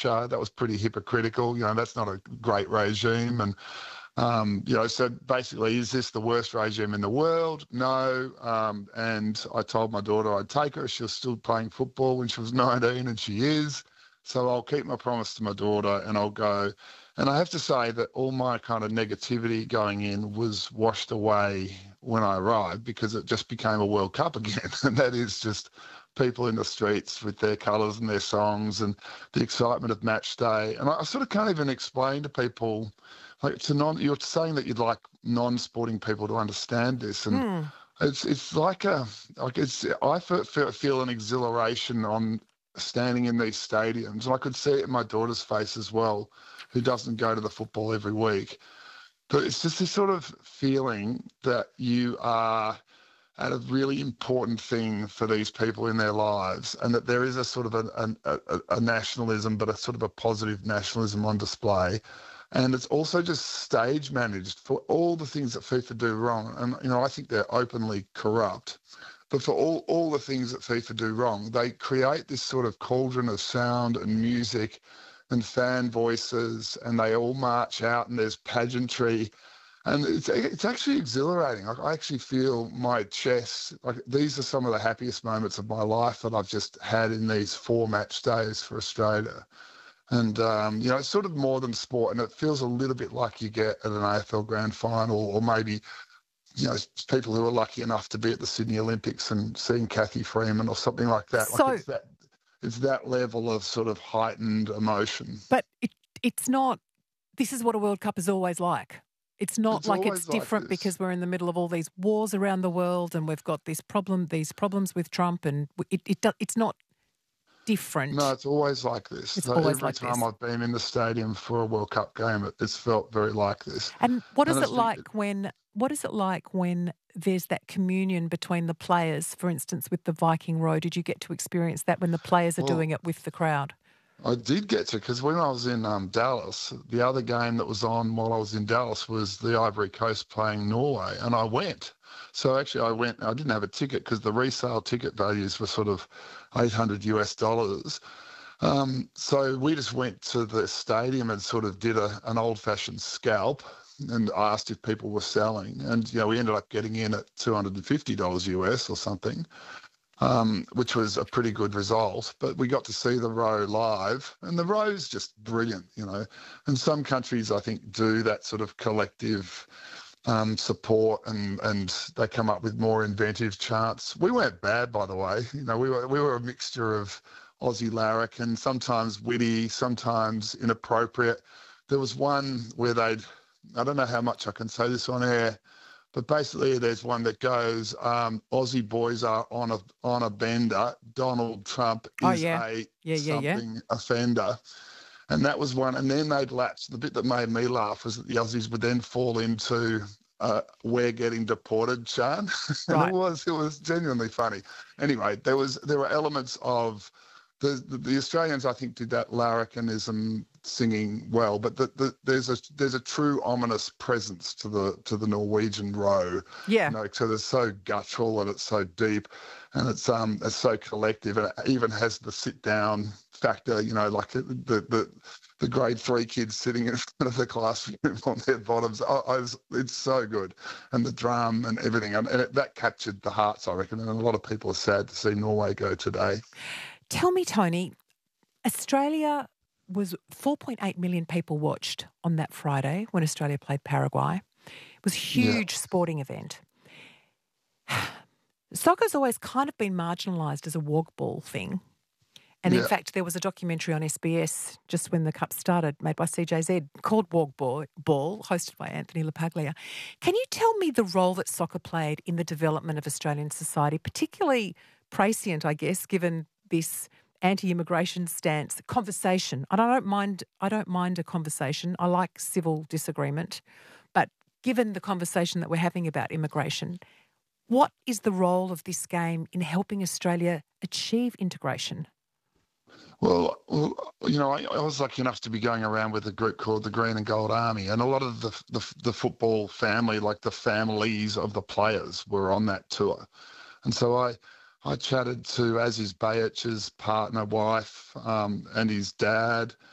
Russia. That was pretty hypocritical. That's not a great regime. And so basically, is this the worst regime in the world? No. And I told my daughter I'd take her. She was still playing football when she was 19, and she is. So I'll keep my promise to my daughter and I'll go. And I have to say that all my kind of negativity going in was washed away when I arrived, because it just became a World Cup again. And that is just people in the streets with their colours and their songs and the excitement of match day. And I sort of can't even explain to people, like, you're saying that you'd like non-sporting people to understand this. And it's like I feel an exhilaration on standing in these stadiums. And I could see it in my daughter's face as well, who doesn't go to the football every week. But it's just this sort of feeling that you are at a really important thing for these people in their lives, and that there is a sort of a nationalism, but a sort of a positive nationalism on display. And it's also just stage managed for all the things that FIFA do wrong. And, I think they're openly corrupt. But for all the things that FIFA do wrong, they create this sort of cauldron of sound and music and fan voices, and they all march out and there's pageantry. And it's actually exhilarating. I actually feel my chest, like these are some of the happiest moments of my life that I've just had in these 4 match days for Australia. And, it's sort of more than sport, and it feels a little bit like you get at an AFL grand final, or maybe, people who are lucky enough to be at the Sydney Olympics and seeing Kathy Freeman or something like that. So, it's that level of sort of heightened emotion. But it's not, this is what a World Cup is always like. It's not like it's different because we're in the middle of all these wars around the world and we've got these problems with Trump, and it's not different. No, it's always like this. It's always every like time this. I've been in the stadium for a World Cup game, it's felt very like this. And what is it like when there's that communion between the players, for instance, with the Viking Row? Did you get to experience that when the players are doing it with the crowd? I did get to, because when I was in Dallas, the other game that was on while I was in Dallas was the Ivory Coast playing Norway, and I went. So actually I went, I didn't have a ticket because the resale ticket values were sort of $800. So we just went to the stadium and sort of did an old-fashioned scalp and asked if people were selling. And, we ended up getting in at $250 US or something. Which was a pretty good result. But we got to see the Row live, and the Row's just brilliant, And some countries, I think, do that sort of collective support, and they come up with more inventive chants. We weren't bad, by the way. We were a mixture of Aussie larrikin, sometimes witty, sometimes inappropriate. There was one where I don't know how much I can say this on air, but basically there's one that goes, Aussie boys are on a bender. Donald Trump is a offender. And that was one. And then they'd lapse. The bit that made me laugh was that the Aussies would then fall into we're getting deported, Sean. Right. And it was genuinely funny. Anyway, there were elements of the Australians, I think, did that larrikinism singing well, but there's a true ominous presence to the Norwegian Row. Yeah. So it's so guttural and it's so deep, and it's so collective, and it even has the sit down factor. Like the grade 3 kids sitting in front of the classroom on their bottoms. It's so good, and the drum and everything, and that captured the hearts, I reckon. And a lot of people are sad to see Norway go today. Tell me, Tony, Australia was 4.8 million people watched on that Friday when Australia played Paraguay. It was a huge sporting event. Soccer's always kind of been marginalised as a wogball thing. And in fact, there was a documentary on SBS just when the Cup started, made by CJZ, called Wogball, hosted by Anthony LaPaglia. Can you tell me the role that soccer played in the development of Australian society, particularly prescient, I guess, given this anti-immigration stance, conversation? And I don't mind a conversation. I like civil disagreement. But given the conversation that we're having about immigration, what is the role of this game in helping Australia achieve integration? Well, I was lucky enough to be going around with a group called the Green and Gold Army, and a lot of the football family, like the families of the players, were on that tour. And so I chatted to Aziz Bayic's partner, wife, and his dad,